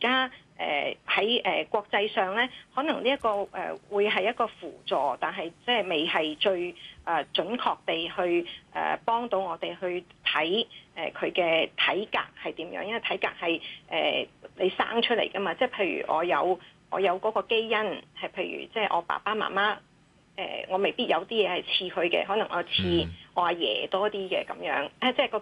家喺國際上咧，可能呢一個會係一個輔助，但係即係未係最準確地去幫到我哋去睇佢嘅體格係點樣，因為體格係你生出嚟㗎嘛，即係譬如我有嗰個基因係譬如即係我爸爸媽媽。我未必有啲嘢係似佢嘅，可能我似我阿爺多啲嘅咁樣，即係個